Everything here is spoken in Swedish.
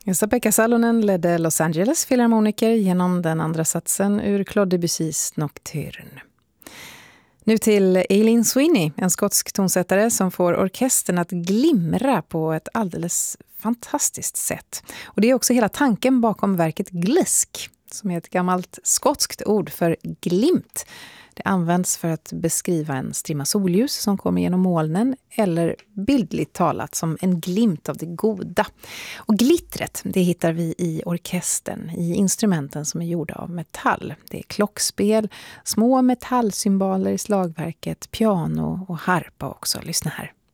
Esa-Pekka Salonen ledde Los Angeles Filharmoniker genom den andra satsen ur Claude Debussys Nocturne. Nu till Aileen Sweeney, en skotsk tonsättare som får orkestern att glimra på ett alldeles fantastiskt sätt. Och det är också hela tanken bakom verket glisk, som är ett gammalt skotskt ord för glimt. Det används för att beskriva en strimma solljus som kommer genom molnen eller bildligt talat som en glimt av det goda. Och glittret, det hittar vi i orkestern, i instrumenten som är gjorda av metall. Det är klockspel, små metallsymboler i slagverket, piano och harpa också. Lyssna här.